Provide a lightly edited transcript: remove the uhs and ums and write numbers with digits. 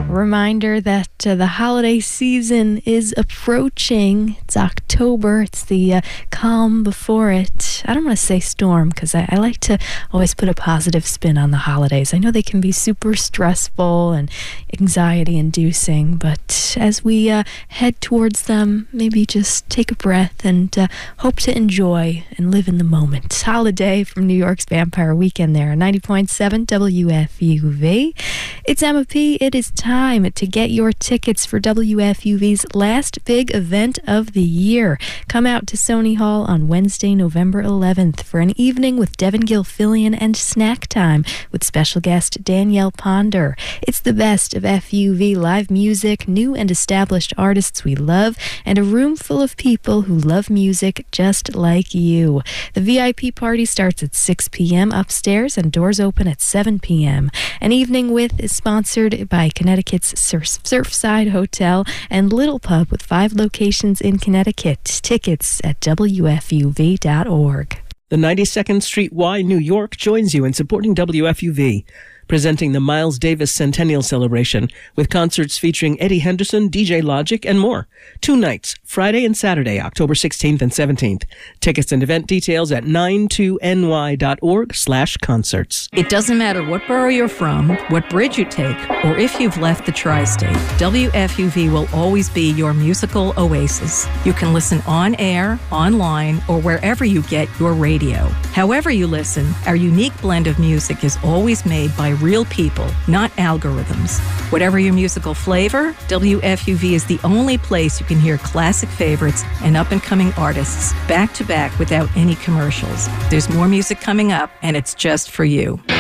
Reminder that the holiday season is approaching. It's October. It's the calm before it. I don't want to say storm because I like to always put a positive spin on the holidays. I know they can be super stressful and anxiety-inducing, but as we head towards them, maybe just take a breath and hope to enjoy and live in the moment. Holiday from New York's Vampire Weekend there, 90.7 WFUV. It's Emma P. It is time to get your tickets for WFUV's last big event of the year. Come out to Sony Hall on Wednesday, November 11th for an evening with Devin Gilfillian and snack time with special guest Danielle Ponder. It's the best of FUV live music, new and established artists we love, and a room full of people who love music just like you. The VIP party starts at 6 p.m. upstairs and doors open at 7 p.m. An Evening With is sponsored by Connecticut's Surfside Hotel and Little Pub with 5 locations in Connecticut. Tickets at WFUV.org. The 92nd Street Y, New York joins you in supporting WFUV, presenting the Miles Davis Centennial Celebration with concerts featuring Eddie Henderson, DJ Logic, and more. 2 nights, Friday and Saturday, October 16th and 17th. Tickets and event details at 92ny.org/concerts. It doesn't matter what borough you're from, what bridge you take, or if you've left the tri-state, WFUV will always be your musical oasis. You can listen on air, online, or wherever you get your radio. However you listen, our unique blend of music is always made by real people, not algorithms. Whatever your musical flavor, WFUV is the only place you can hear classic favorites and up-and-coming artists back to back without any commercials. There's more music coming up, and it's just for you.